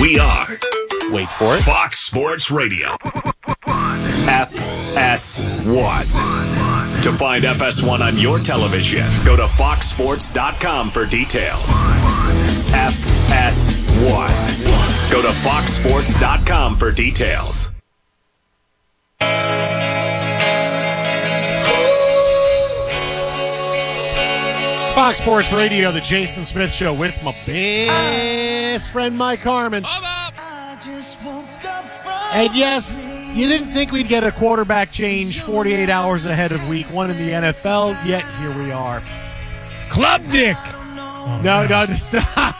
We are, wait for it, Fox Sports Radio. FS1. To find FS1 on your television, go to foxsports.com for details. FS1. Go to foxsports.com for details. Fox Sports Radio, the Jason Smith Show with my best friend Mike Harmon. And yes, you didn't think we'd get a quarterback change 48 hours ahead of week 1 in the NFL, yet here we are. Klubnik! No, stop.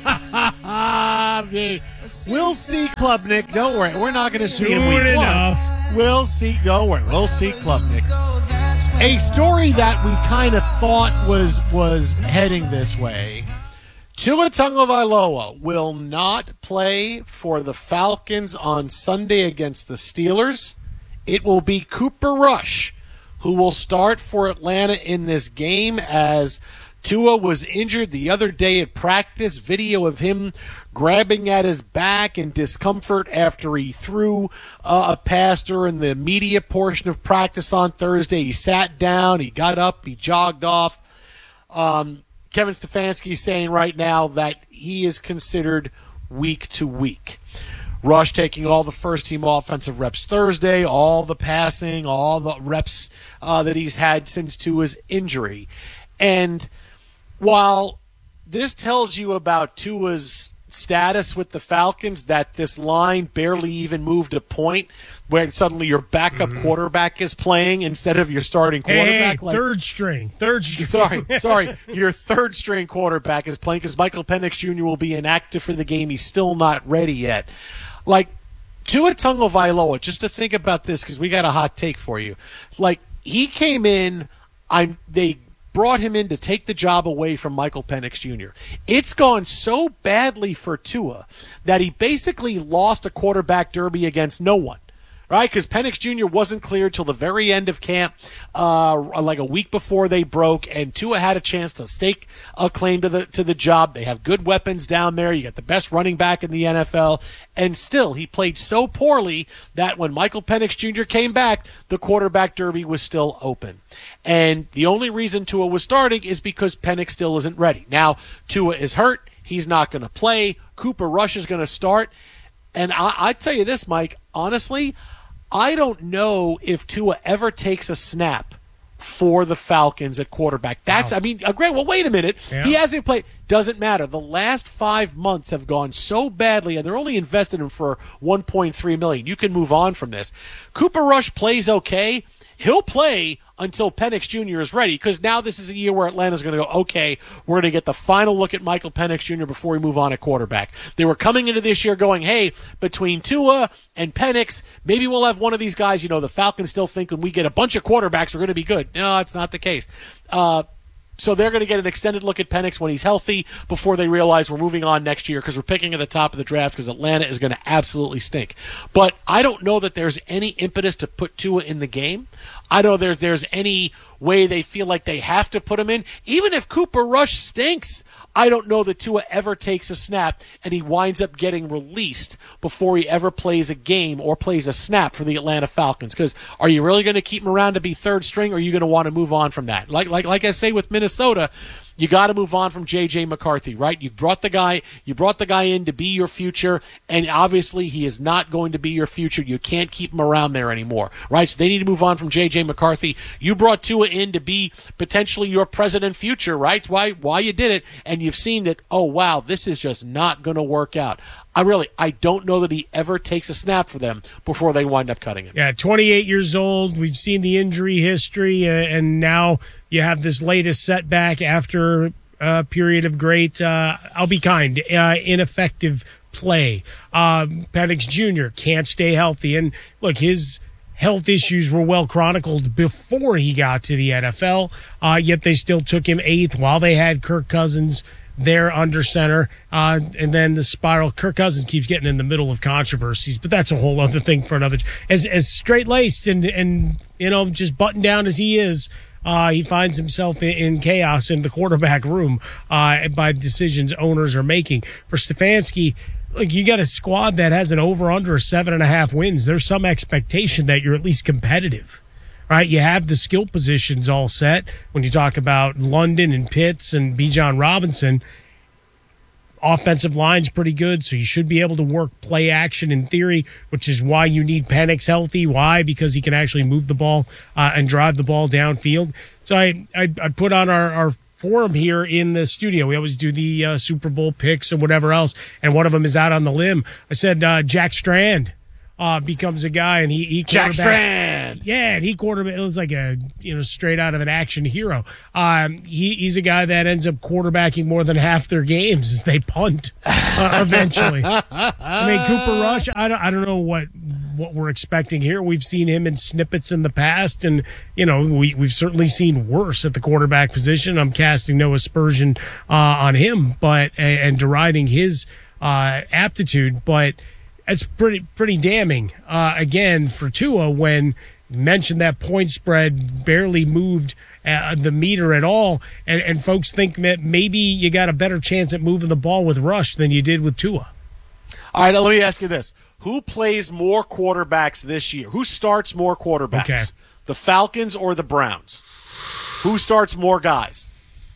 We'll see Klubnik. Don't worry. We're not going to see him week 1. We'll see. Don't worry. We'll see Klubnik. A story that we kind of thought was heading this way. Tua Tagovailoa will not play for the Falcons on Sunday against the Steelers. It will be Cooper Rush who will start for Atlanta in this game, as Tua was injured the other day at practice. Video of him grabbing at his back in discomfort after he threw a pass during the media portion of practice on Thursday. He sat down, he got up, he jogged off. Kevin Stefanski is saying right now that he is considered week to week. Rush taking all the first-team offensive reps Thursday, all the passing, all the reps that he's had since Tua's injury. And while this tells you about Tua's status with the Falcons, that this line barely even moved a point where suddenly your backup quarterback is playing instead of your starting quarterback. Hey, third string. Sorry. Your third-string quarterback is playing because Michael Penix Jr. will be inactive for the game. He's still not ready yet. Like, Tua Tagovailoa, just to think about this because we got a hot take for you. Like, he came in, they brought him in to take the job away from Michael Penix Jr. It's gone so badly for Tua that he basically lost a quarterback derby against no one, right? Because Penix Jr. wasn't cleared till the very end of camp, like a week before they broke, and Tua had a chance to stake a claim to the job. They have good weapons down there. You got the best running back in the NFL, and still he played so poorly that when Michael Penix Jr. came back, the quarterback derby was still open. And the only reason Tua was starting is because Penix still isn't ready. Now, Tua is hurt. He's not going to play. Cooper Rush is going to start. And I tell you this, Mike, honestly, I don't know if Tua ever takes a snap for the Falcons at quarterback. Great. Well, wait a minute. Yeah. He hasn't played. Doesn't matter. The last 5 months have gone so badly, and they're only invested in him for $1.3 million. You can move on from this. Cooper Rush plays okay. He'll play until Penix Jr. is ready, because now this is a year where Atlanta's going to go, okay, we're going to get the final look at Michael Penix Jr. before we move on at quarterback. They were coming into this year going, hey, between Tua and Penix, maybe we'll have one of these guys. You know, the Falcons still think when we get a bunch of quarterbacks, we're going to be good. No, it's not the case. So they're going to get an extended look at Penix when he's healthy before they realize we're moving on next year because we're picking at the top of the draft because Atlanta is going to absolutely stink. But I don't know that there's any impetus to put Tua in the game. I don't know there's any way they feel like they have to put him in. Even if Cooper Rush stinks, I don't know that Tua ever takes a snap and he winds up getting released before he ever plays a game or plays a snap for the Atlanta Falcons. Because are you really going to keep him around to be third string, or are you going to want to move on from that? Like I say with Minnesota, you got to move on from J.J. McCarthy, right? You brought the guy in to be your future, and obviously he is not going to be your future. You can't keep him around there anymore, right? So they need to move on from J.J. McCarthy. You brought Tua in to be potentially your president future, right? Why you did it, and you've seen that, oh, wow, this is just not going to work out. I don't know that he ever takes a snap for them before they wind up cutting him. Yeah, 28 years old. We've seen the injury history, and now you have this latest setback after a period of great, I'll be kind, ineffective play. Penix Jr. can't stay healthy. And look, his health issues were well chronicled before he got to the NFL, yet they still took him 8th while they had Kirk Cousins there under center, and then the spiral. Kirk Cousins keeps getting in the middle of controversies, but that's a whole other thing for another. As straight-laced and just buttoned down as he is, he finds himself in chaos in the quarterback room by decisions owners are making. For Stefanski, Like, you got a squad that has an over-under of 7.5 wins. There's some expectation that you're at least competitive, right? You have the skill positions all set. When you talk about London and Pitts and Bijan Robinson, offensive line's pretty good, so you should be able to work play action in theory, which is why you need Penix healthy. Why? Because he can actually move the ball and drive the ball downfield. So I put on our forum here in the studio. We always do the Super Bowl picks and whatever else, and one of them is out on the limb. I said Jack Strand becomes a guy, and he Jack Strand. Yeah, and he quarterback. It was like a straight out of an action hero. He's a guy that ends up quarterbacking more than half their games as they punt eventually. I mean, Cooper Rush. I don't know what we're expecting here. We've seen him in snippets in the past, and we've certainly seen worse at the quarterback position. I'm casting no aspersion on him, but and deriding his aptitude, but it's pretty damning. Again, for Tua, when you mentioned that point spread barely moved the meter at all, and folks think that maybe you got a better chance at moving the ball with Rush than you did with Tua. All right, let me ask you this. Who plays more quarterbacks this year? Who starts more quarterbacks? Okay. The Falcons or the Browns? Who starts more guys?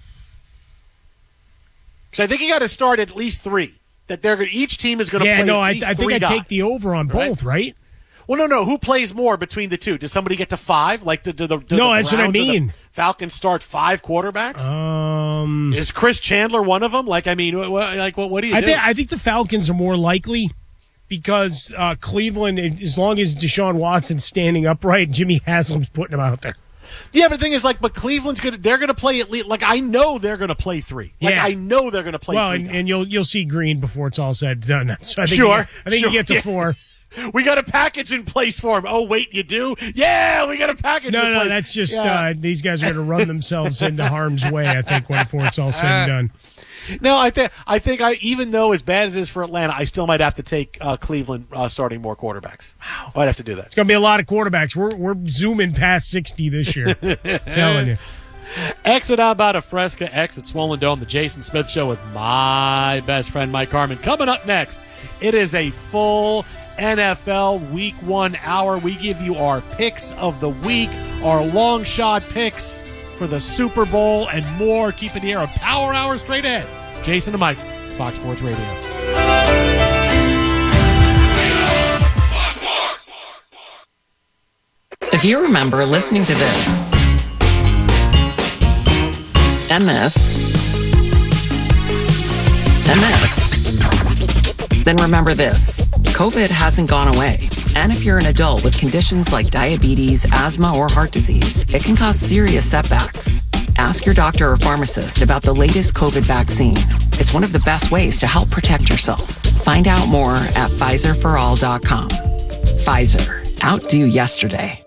Because I think you got to start at least 3. That each team is going to play at least 3 I think guys. I take the over on both, right? Well, no. Who plays more between the two? Does somebody get to 5? Like, do the that's what I mean. Falcons start 5 quarterbacks? Is Chris Chandler one of them? Like, I mean, what do you do? I think the Falcons are more likely because Cleveland, as long as Deshaun Watson's standing upright, Jimmy Haslam's putting him out there. Yeah, but the thing is, but Cleveland's they're going to play at least, I know they're going to play 3. I know they're going to play 3 and you'll see Green before it's all said and done. So I think you get to 4. We got a package in place for him. Oh, wait, you do? Yeah, we got a package in place. No, that's just these guys are going to run themselves into harm's way, I think, before it's all said and done. No, I think even though as bad as it is for Atlanta, I still might have to take Cleveland starting more quarterbacks. Wow. I'd have to do that. It's going to be a lot of quarterbacks. We're zooming past 60 this year. Telling you. Exit out about a Fresca, exit Swollen Dome, the Jason Smith Show with my best friend Mike Harmon. Coming up next, it is a full NFL Week 1 hour. We give you our picks of the week, our long shot picks for the Super Bowl, and more. Keep it here, a power hour straight ahead. Jason and Mike, Fox Sports Radio. If you remember listening to this and this, then remember this. COVID hasn't gone away. And if you're an adult with conditions like diabetes, asthma, or heart disease, it can cause serious setbacks. Ask your doctor or pharmacist about the latest COVID vaccine. It's one of the best ways to help protect yourself. Find out more at PfizerForAll.com. Pfizer. Outdo yesterday.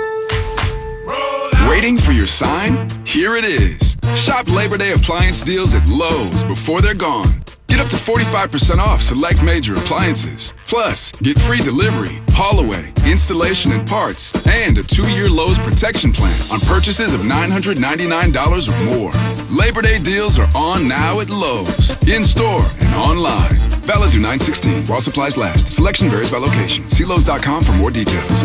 Waiting for your sign? Here it is. Shop Labor Day appliance deals at Lowe's before they're gone. Get up to 45% off select major appliances. Plus, get free delivery, haul away, installation and parts, and a 2-year Lowe's protection plan on purchases of $999 or more. Labor Day deals are on now at Lowe's, in-store and online. Valid through 9/16 while supplies last. Selection varies by location. See Lowe's.com for more details.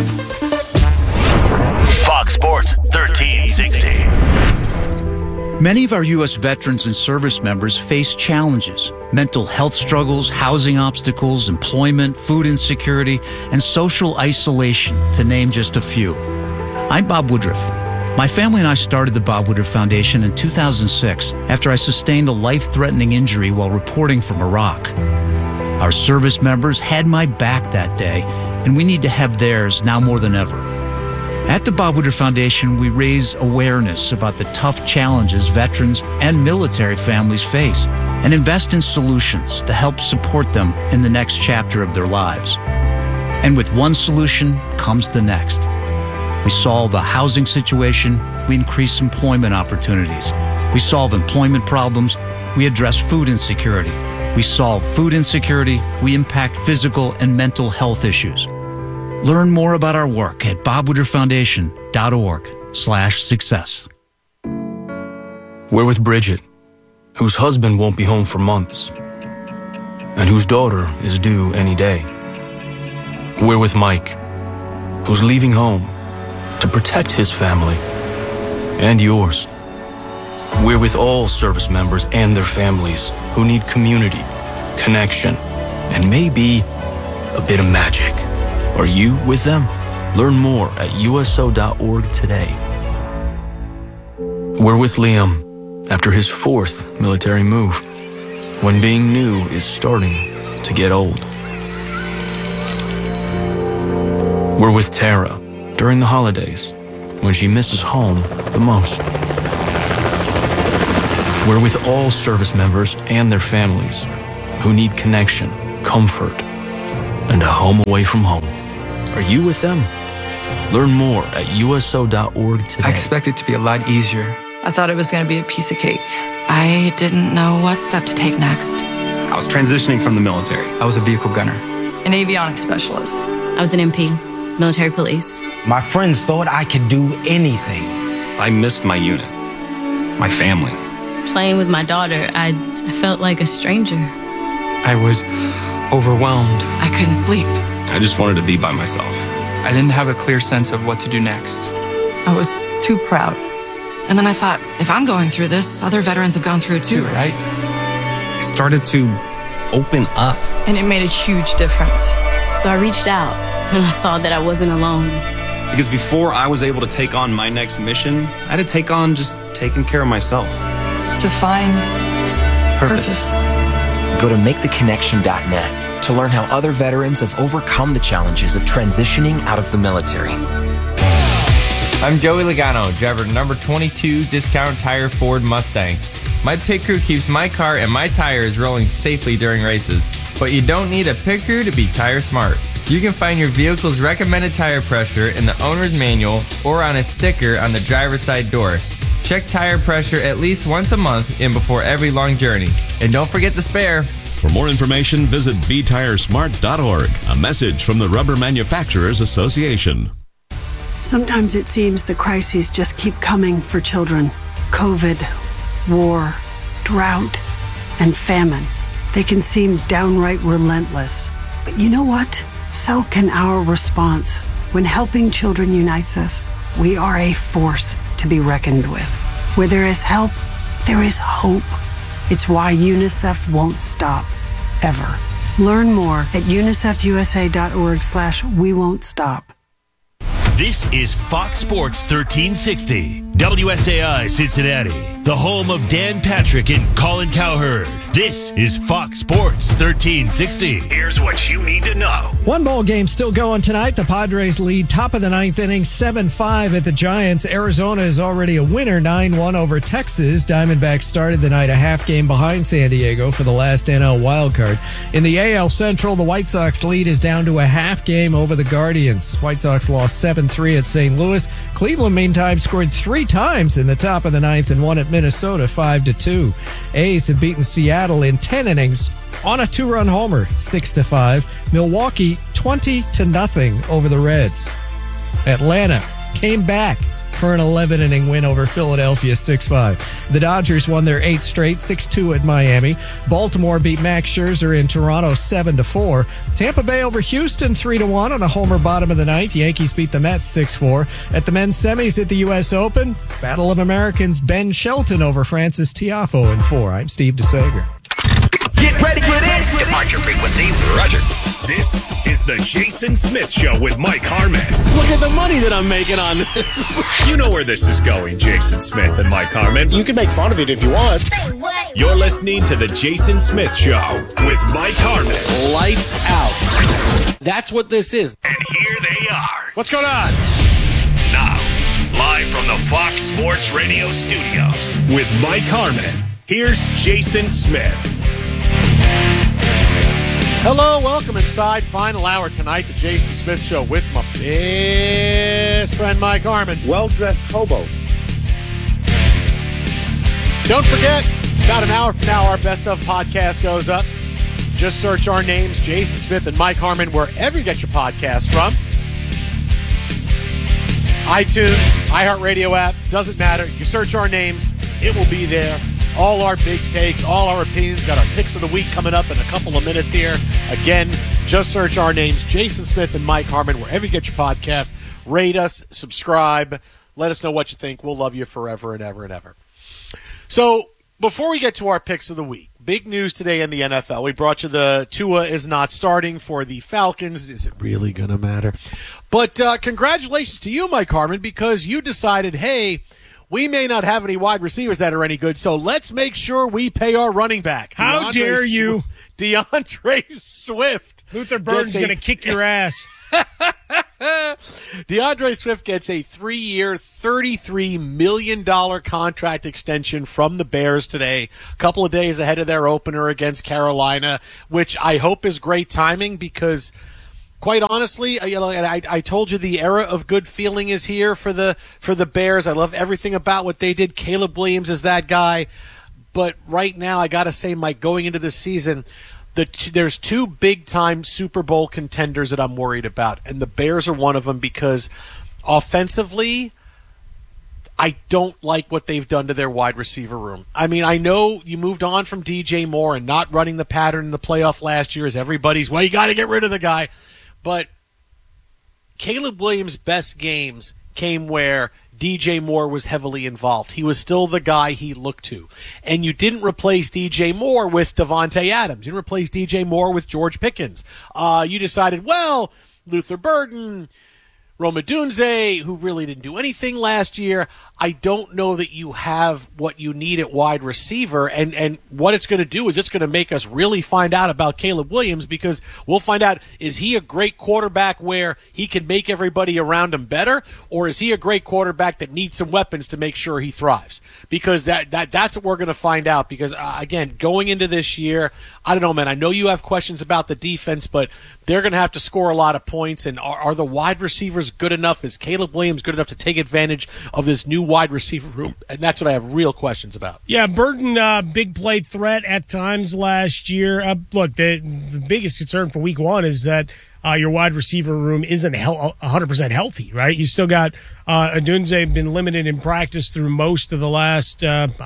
Fox Sports 1360. Many of our U.S. veterans and service members face challenges: mental health struggles, housing obstacles, employment, food insecurity, and social isolation, to name just a few. I'm Bob Woodruff. My family and I started the Bob Woodruff Foundation in 2006 after I sustained a life-threatening injury while reporting from Iraq. Our service members had my back that day, and we need to have theirs now more than ever. At the Bob Woodruff Foundation, we raise awareness about the tough challenges veterans and military families face and invest in solutions to help support them in the next chapter of their lives. And with one solution comes the next. We solve a housing situation, we increase employment opportunities. We solve employment problems, we address food insecurity. We solve food insecurity, we impact physical and mental health issues. Learn more about our work at bobwoodrufffoundation.org/success. We're with Bridget, whose husband won't be home for months. and whose daughter is due any day. We're with Mike, who's leaving home to protect his family and yours. We're with all service members and their families who need community, connection, and maybe a bit of magic. Are you with them? Learn more at USO.org today. We're with Liam after his 4th military move, when being new is starting to get old. We're with Tara during the holidays, when she misses home the most. We're with all service members and their families who need connection, comfort, and a home away from home. Are you with them? Learn more at USO.org today. I expect it to be a lot easier. I thought it was going to be a piece of cake. I didn't know what step to take next. I was transitioning from the military. I was a vehicle gunner. An avionics specialist. I was an MP, military police. My friends thought I could do anything. I missed my unit, my family. Playing with my daughter, I felt like a stranger. I was overwhelmed. I couldn't sleep. I just wanted to be by myself. I didn't have a clear sense of what to do next. I was too proud. And then I thought, if I'm going through this, other veterans have gone through it too, right? I started to open up. And it made a huge difference. So I reached out and I saw that I wasn't alone. Because before I was able to take on my next mission, I had to take on just taking care of myself. To find purpose. Go to maketheconnection.net to learn how other veterans have overcome the challenges of transitioning out of the military. I'm Joey Logano, driver number 22 Discount Tire Ford Mustang. My pit crew keeps my car and my tires rolling safely during races. But you don't need a pit crew to be tire smart. You can find your vehicle's recommended tire pressure in the owner's manual or on a sticker on the driver's side door. Check tire pressure at least once a month and before every long journey. And don't forget the spare. For more information, visit betiresmart.org. A message from the Rubber Manufacturers Association. Sometimes it seems the crises just keep coming for children. COVID, war, drought, and famine. They can seem downright relentless. But you know what? So can our response. When helping children unites us, we are a force to be reckoned with. Where there is help, there is hope. It's why UNICEF won't stop, ever. Learn more at unicefusa.org/we won't stop. This is Fox Sports 1360, WSAI Cincinnati, the home of Dan Patrick and Colin Cowherd. This is Fox Sports 1360. Here's what you need to know. One ball game still going tonight. The Padres lead top of the ninth inning, 7-5 at the Giants. Arizona is already a winner, 9-1 over Texas. Diamondbacks started the night a half game behind San Diego for the last NL wildcard. In the AL Central, the White Sox lead is down to a half game over the Guardians. White Sox lost 7-3 at St. Louis. Cleveland, meantime, scored 3 times in the top of the ninth and won at Minnesota 5-2. A's have beaten Seattle in 10 innings on a 2-run homer, 6-5. Milwaukee 20-0 over the Reds. Atlanta came back for an 11-inning win over Philadelphia, 6-5. The Dodgers won their 8th straight, 6-2 at Miami. Baltimore beat Max Scherzer in Toronto 7-4. Tampa Bay over Houston 3-1 on a homer bottom of the ninth. Yankees beat the Mets 6-4. At the men's semis at the U.S. Open, Battle of Americans, Ben Shelton over Francis Tiafoe in 4. I'm Steve DeSager. Get ready for this! Depart your frequency, Roger. This is the Jason Smith Show with Mike Harmon. Look at the money that I'm making on this. You know where this is going, Jason Smith and Mike Harmon. You can make fun of it if you want. You're listening to the Jason Smith Show with Mike Harmon. Lights out. That's what this is. And here they are. What's going on? Now, live from the Fox Sports Radio studios with Mike Harmon. Here's Jason Smith. Hello, welcome inside. Final hour tonight, the Jason Smith Show with my best friend Mike Harmon. Well-dressed hobo. Don't forget, about an hour from now, our Best Of podcast goes up. Just search our names, Jason Smith and Mike Harmon, wherever you get your podcasts from. iTunes, iHeartRadio app, doesn't matter. You search our names, it will be there. all our big takes, all our opinions. Got our picks of the week coming up in a couple of minutes here. Again, just search our names, Jason Smith and Mike Harmon, wherever you get your podcast. Rate us, subscribe, let us know what you think. We'll love you forever and ever and ever. So, before we get to our picks of the week, big news today in the NFL. We brought you the Tua is not starting for the Falcons. Is it really going to matter? But congratulations to you, Mike Harmon, because you decided, hey, we may not have any wide receivers that are any good, so let's make sure we pay our running back. How dare you? DeAndre Swift. Luther Burden's going to kick your ass. DeAndre Swift gets a 3-year, $33 million contract extension from the Bears today, a couple of days ahead of their opener against Carolina, which I hope is great timing because, quite honestly, I told you the era of good feeling is here for the Bears. I love everything about what they did. Caleb Williams is that guy. But right now, I got to say, Mike, going into this season, there's two big-time Super Bowl contenders that I'm worried about, and the Bears are one of them because offensively, I don't like what they've done to their wide receiver room. I mean, I know you moved on from DJ Moore and not running the pattern in the playoff last year as everybody's, well, you got to get rid of the guy. But Caleb Williams' best games came where DJ Moore was heavily involved. He was still the guy he looked to. And you didn't replace DJ Moore with Devontae Adams. You didn't replace DJ Moore with George Pickens. You decided, well, Luther Burden, Rome Odunze, who really didn't do anything last year. I don't know that you have what you need at wide receiver, and what it's going to do is it's going to make us really find out about Caleb Williams because we'll find out, is he a great quarterback where he can make everybody around him better, or is he a great quarterback that needs some weapons to make sure he thrives? Because that's what we're going to find out because, again, going into this year, I don't know, man, I know you have questions about the defense, but they're going to have to score a lot of points, and are the wide receivers good enough? Is Caleb Williams good enough to take advantage of this new wide receiver room? And that's what I have real questions about. Yeah, Burden, big play threat at times last year. Look, the biggest concern for week one is that your wide receiver room isn't 100% healthy, right? You still got Odunze been limited in practice through most of the last,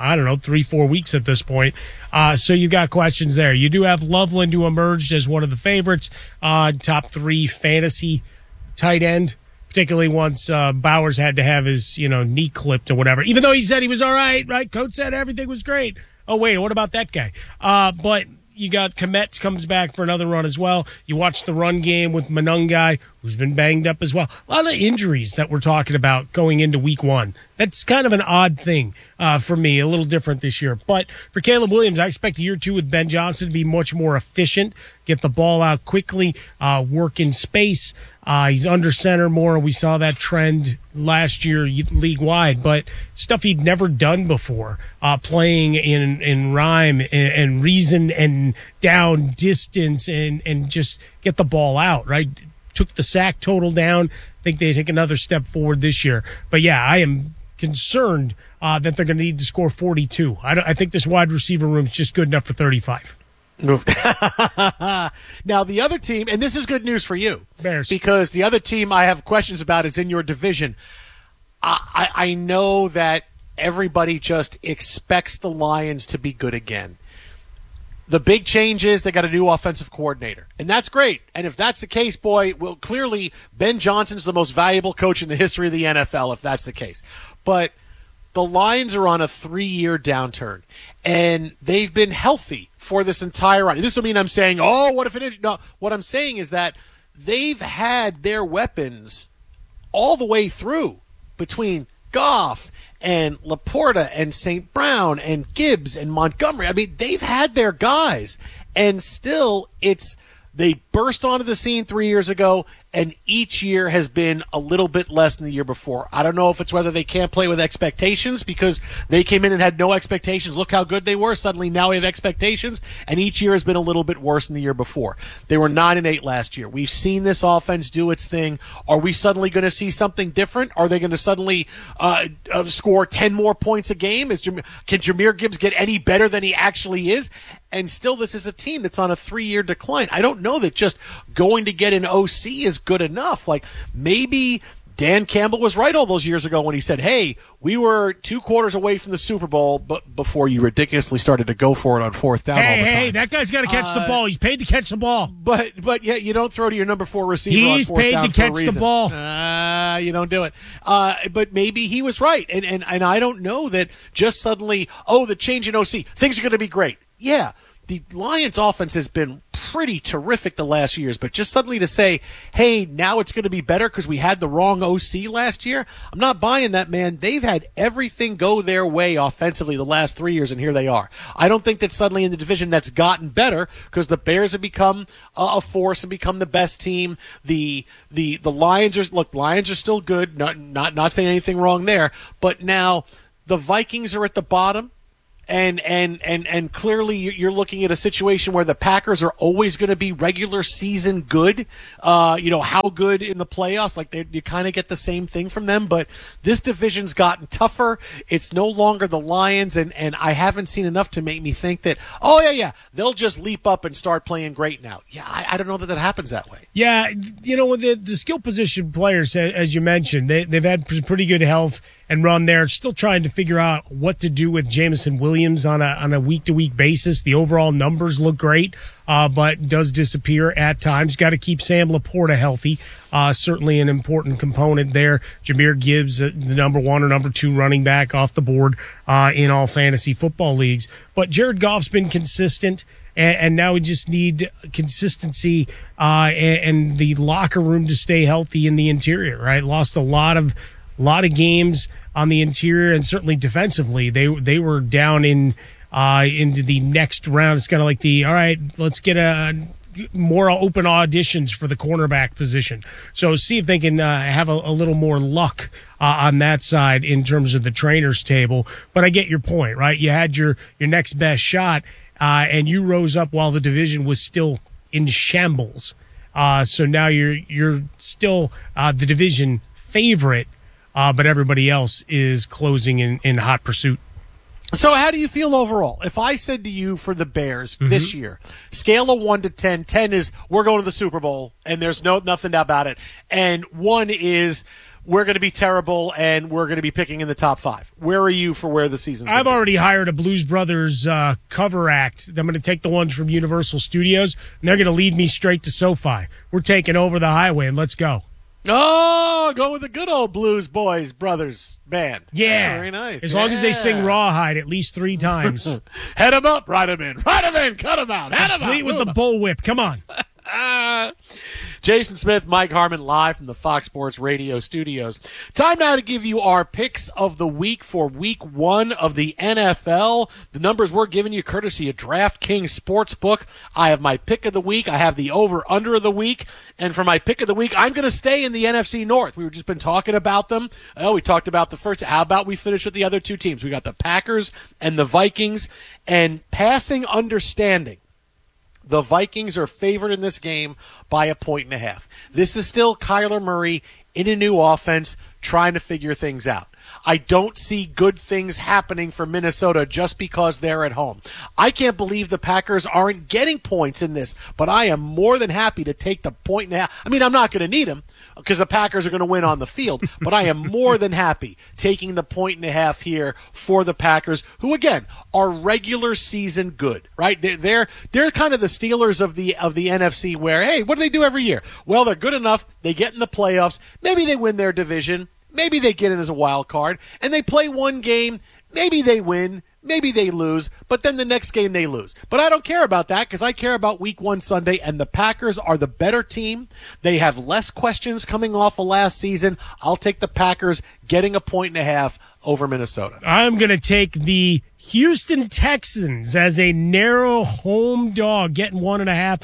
3-4 weeks at this point. So you've got questions there. You do have Loveland, who emerged as one of the favorites, top 3 fantasy tight end, particularly once Bowers had to have his, knee clipped or whatever, even though he said he was all right? Coach said everything was great. Oh, wait, what about that guy? But you got Komet comes back for another run as well. You watch the run game with Monangai, who's been banged up as well. A lot of injuries that we're talking about going into week one. That's kind of an odd thing for me, a little different this year. But for Caleb Williams, I expect year 2 with Ben Johnson to be much more efficient, get the ball out quickly, work in space. He's under center more. We saw that trend last year league-wide, but stuff he'd never done before, playing in rhyme and reason and down distance and just get the ball out, right? Took the sack total down. I think they take another step forward this year. But, yeah, I am concerned that they're going to need to score 42. I think this wide receiver room is just good enough for 35. Now, the other team, and this is good news for you, Bears, because the other team I have questions about is in your division. I know that everybody just expects the Lions to be good again. The big change is they got a new offensive coordinator, and that's great. And if that's the case, boy, well, clearly Ben Johnson's the most valuable coach in the history of the NFL, if that's the case. But the Lions are on a 3-year downturn, and they've been healthy for this entire run. This will mean I'm saying, oh, what if it is? No, what I'm saying is that they've had their weapons all the way through between Goff and Laporta and St. Brown and Gibbs and Montgomery. I mean, they've had their guys, and still they burst onto the scene 3 years ago, and each year has been a little bit less than the year before. I don't know if it's whether they can't play with expectations because they came in and had no expectations. Look how good they were. Suddenly now we have expectations, and each year has been a little bit worse than the year before. They were 9-8 last year. We've seen this offense do its thing. Are we suddenly going to see something different? Are they going to suddenly score 10 more points a game? Can Jahmyr Gibbs get any better than he actually is? And still, this is a team that's on a 3-year decline. I don't know that just going to get an OC is good enough. Like, maybe Dan Campbell was right all those years ago when he said, hey, we were 2 quarters away from the Super Bowl, but before you ridiculously started to go for it on 4th down all the time. Hey, that guy's got to catch the ball. He's paid to catch the ball. But yeah, you don't throw to your number 4 receiver He's on 4th down paid to catch the ball. You don't do it. But maybe he was right. And I don't know that just suddenly, the change in OC, things are going to be great. Yeah. The Lions offense has been pretty terrific the last few years, but just suddenly to say, hey, now it's going to be better because we had the wrong OC last year, I'm not buying that, man. They've had everything go their way offensively the last 3 years, and here they are. I don't think that suddenly in the division that's gotten better because the Bears have become a force and become the best team. The Lions are still good, not saying anything wrong there, but now the Vikings are at the bottom. And clearly you're looking at a situation where the Packers are always going to be regular season good. How good in the playoffs? Like you kind of get the same thing from them, but this division's gotten tougher. It's no longer the Lions, and I haven't seen enough to make me think that, they'll just leap up and start playing great now. Yeah, I don't know that happens that way. Yeah, with the skill position players, as you mentioned, they've had pretty good health and run there. Still trying to figure out what to do with Jameson Williams on a week-to-week basis. The overall numbers look great, but does disappear at times. Got to keep Sam Laporta healthy. Certainly an important component there. Jahmyr Gibbs, the number 1 or number 2 running back off the board in all fantasy football leagues. But Jared Goff's been consistent, and now we just need consistency and the locker room to stay healthy in the interior, right? Lost a lot of games on the interior, and certainly defensively, they were down into the next round. It's kind of like all right, let's get more open auditions for the cornerback position. So see if they can have a little more luck on that side in terms of the trainers table. But I get your point, right? You had your next best shot, and you rose up while the division was still in shambles. So now you're still the division favorite. But everybody else is closing in hot pursuit. So how do you feel overall? If I said to you for the Bears this year, scale of 1 to 10, 10 is we're going to the Super Bowl and there's nothing about it, and 1 is we're going to be terrible and we're going to be picking in the top 5. Where are you for where the season's going? I've already hired a Blues Brothers cover act. I'm going to take the ones from Universal Studios, and they're going to lead me straight to SoFi. We're taking over the highway, and let's go. Oh, go with the good old Blues Brothers band. Yeah. Very nice. As long as they sing Rawhide at least 3 times. Head them up, ride them in, cut them out, head them out. Complete with the bullwhip. Come on. Jason Smith, Mike Harmon, live from the Fox Sports Radio studios. Time now to give you our picks of the week for week 1 of the NFL. The numbers we're giving you courtesy of DraftKings Sportsbook. I have my pick of the week. I have the over-under of the week. And for my pick of the week, I'm going to stay in the NFC North. We've just been talking about them. We talked about the first. How about we finish with the other 2 teams? We got the Packers and the Vikings. And passing understanding, the Vikings are favored in this game by 1.5. This is still Kyler Murray in a new offense trying to figure things out. I don't see good things happening for Minnesota just because they're at home. I can't believe the Packers aren't getting points in this, but I am more than happy to take the 1.5. I mean, I'm not going to need them because the Packers are going to win on the field, but I am more than happy taking the 1.5 here for the Packers, who again are regular season good, right? They're kind of the Steelers of the NFC where, hey, what do they do every year? Well, they're good enough. They get in the playoffs. Maybe they win their division. Maybe they get in as a wild card, and they play one game. Maybe they win. Maybe they lose, but then the next game they lose. But I don't care about that because I care about week 1 Sunday, and the Packers are the better team. They have less questions coming off of last season. I'll take the Packers getting 1.5 over Minnesota. I'm going to take the Houston Texans as a narrow home dog, getting 1.5,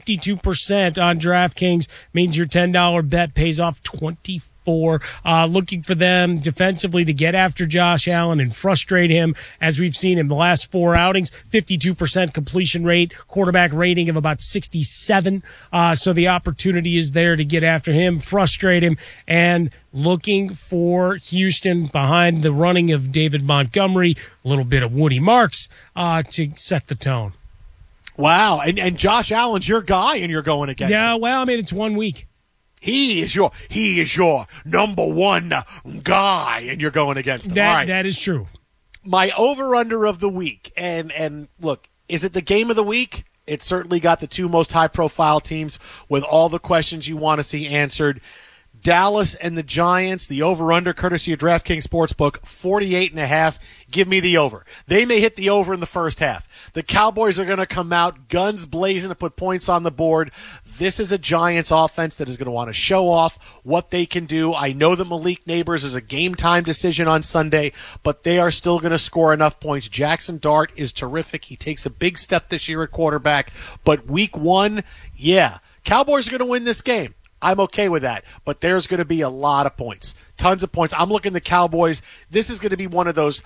52% on DraftKings. Means your $10 bet pays off 24. Looking for them defensively to get after Josh Allen and frustrate him, as we've seen in the last 4 outings. 52% completion rate, quarterback rating of about 67. So the opportunity is there to get after him, frustrate him, and looking for Houston behind the running of David Montgomery, a little bit of Woody Marks to set the tone. Wow, and Josh Allen's your guy, and you're going against him. Yeah, well, I mean, it's 1 week. He is your number one guy, and you're going against him. All right. That is true. My over-under of the week, and look, is it the game of the week? It certainly got the two most high-profile teams with all the questions you want to see answered. Dallas and the Giants, the over-under, courtesy of DraftKings Sportsbook, 48.5. Give me the over. They may hit the over in the first half. The Cowboys are going to come out guns blazing to put points on the board. This is a Giants offense that is going to want to show off what they can do. I know that Malik Neighbors is a game-time decision on Sunday, but they are still going to score enough points. Jackson Dart is terrific. He takes a big step this year at quarterback. But week one, yeah, Cowboys are going to win this game. I'm okay with that, but there's going to be a lot of points, tons of points. I'm looking at the Cowboys. This is going to be one of those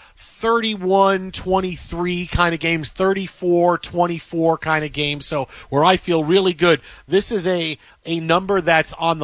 31-23 kind of games, 34-24 kind of games. So where I feel really good. This is a number that's on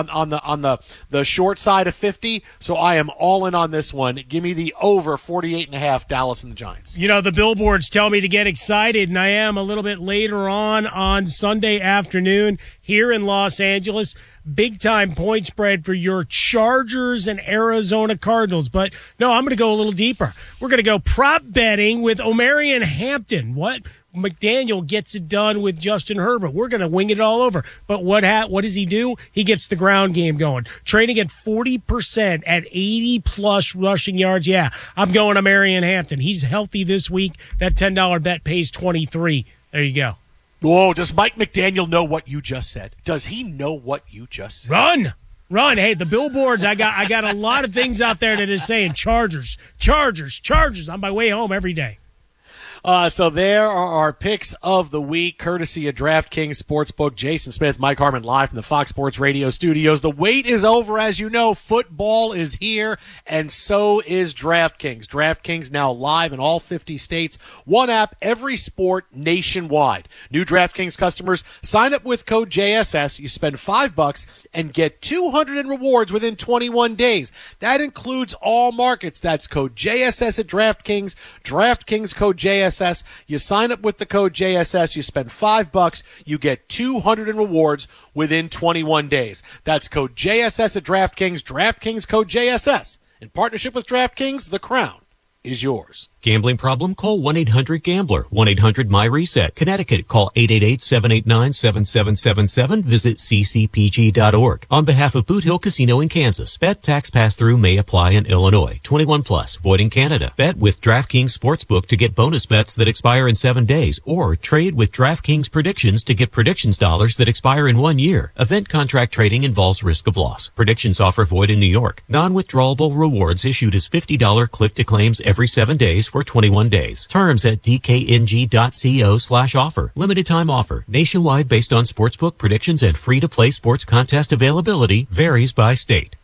the short side of 50. So I am all in on this one. Give me the over 48.5, Dallas and the Giants. You know, the billboards tell me to get excited, and I am a little bit later on Sunday afternoon here in Los Angeles. Big-time point spread for your Chargers and Arizona Cardinals. But, no, I'm going to go a little deeper. We're going to go prop betting with Omarion Hampton. What? McDaniel gets it done with Justin Herbert. We're going to wing it all over. But what does he do? He gets the ground game going. Trading at 40% at 80-plus rushing yards. Yeah, I'm going Omarion Hampton. He's healthy this week. That $10 bet pays $23. There you go. Whoa, does Mike McDaniel know what you just said? Does he know what you just said? Run. Hey, the billboards, I got a lot of things out there that is saying Chargers on my way home every day. So there are our picks of the week, courtesy of DraftKings Sportsbook. Jason Smith, Mike Harmon, live from the Fox Sports Radio studios. The wait is over, as you know. Football is here, and so is DraftKings. DraftKings now live in all 50 states. One app, every sport, nationwide. New DraftKings customers, sign up with code JSS. You spend $5 and get $200 in rewards within 21 days. That includes all markets. That's code JSS at DraftKings. DraftKings code JSS. You sign up with the code JSS, you spend $5, you get $200 in rewards within 21 days. That's code JSS at DraftKings, DraftKings code JSS. In partnership with DraftKings, the crown is yours. Gambling problem? Call 1-800-GAMBLER. 1-800-MY-RESET. Connecticut, call 888-789-7777. Visit ccpg.org. On behalf of Boot Hill Casino in Kansas, bet tax pass-through may apply in Illinois. 21 plus, void in Canada. Bet with DraftKings Sportsbook to get bonus bets that expire in 7 days, or trade with DraftKings Predictions to get predictions dollars that expire in 1 year. Event contract trading involves risk of loss. Predictions offer void in New York. Non-withdrawable rewards issued as $50 click-to-claims every 7 days for 21 days. Terms at dkng.co/offer. Limited time offer. Nationwide based on sportsbook predictions and free-to-play sports contest availability. Varies by state.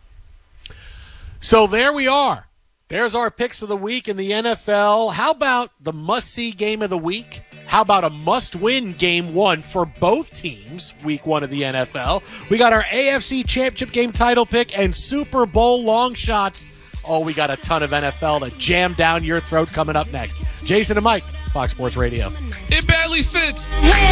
So there we are. There's our picks of the week in the NFL. How about the must-see game of the week? How about a must-win game one for both teams, week one of the NFL? We got our AFC Championship game title pick and Super Bowl long shots. Oh, we got a ton of NFL to jam down your throat coming up next. Jason and Mike, Fox Sports Radio. It barely fits.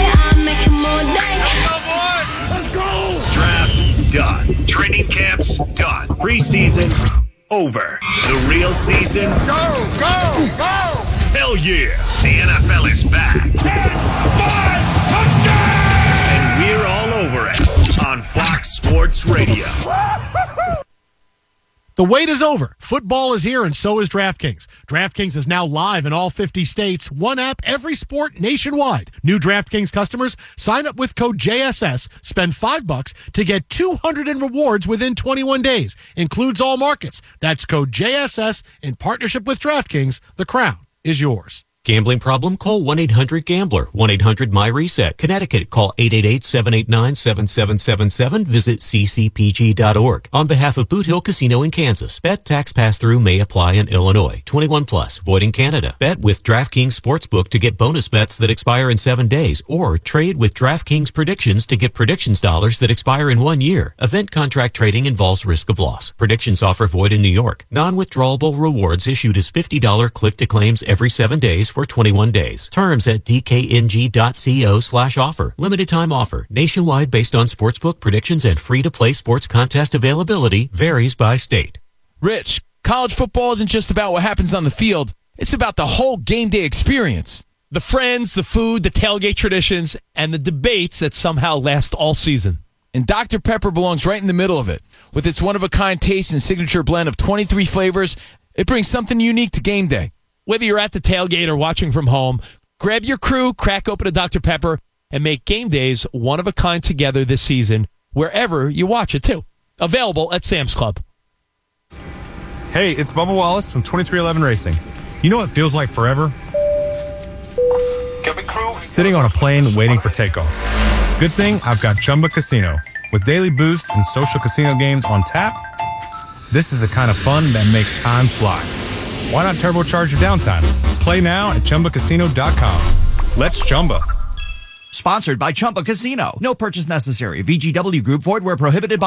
Let's go! Draft done. Training camps done. Preseason over. The real season. Go, go, go! Hell yeah! The NFL is back. 10, 5, touchdown! And we're all over it on Fox Sports Radio. The wait is over. Football is here, and so is DraftKings. DraftKings is now live in all 50 states. One app, every sport, nationwide. New DraftKings customers, sign up with code JSS, spend $5 to get $200 in rewards within 21 days. Includes all markets. That's code JSS in partnership with DraftKings. The crown is yours. Gambling problem? Call 1-800-GAMBLER. 1-800-MY-RESET. Connecticut, call 888-789-7777. Visit ccpg.org. On behalf of Boot Hill Casino in Kansas, bet tax pass-through may apply in Illinois. 21 plus, void in Canada. Bet with DraftKings Sportsbook to get bonus bets that expire in 7 days, or trade with DraftKings Predictions to get predictions dollars that expire in 1 year. Event contract trading involves risk of loss. Predictions offer void in New York. Non-withdrawable rewards issued as $50 click-to-claims every 7 days for 21 days. Terms at dkng.co/offer. Limited time offer. Nationwide based on sportsbook predictions and free-to-play sports contest availability varies by state. Rich, college football isn't just about what happens on the field. It's about the whole game day experience. The friends, the food, the tailgate traditions, and the debates that somehow last all season. And Dr. Pepper belongs right in the middle of it. With its one-of-a-kind taste and signature blend of 23 flavors, it brings something unique to game day. Whether you're at the tailgate or watching from home, grab your crew, crack open a Dr. Pepper, and make game days one-of-a-kind together this season, wherever you watch it, too. Available at Sam's Club. Hey, it's Bubba Wallace from 2311 Racing. You know what feels like forever? Sitting on a plane waiting for takeoff. Good thing I've got Chumba Casino. With daily boost and social casino games on tap, this is the kind of fun that makes time fly. Why not turbocharge your downtime? Play now at ChumbaCasino.com. Let's Chumba. Sponsored by Chumba Casino. No purchase necessary. VGW Group. Void where prohibited by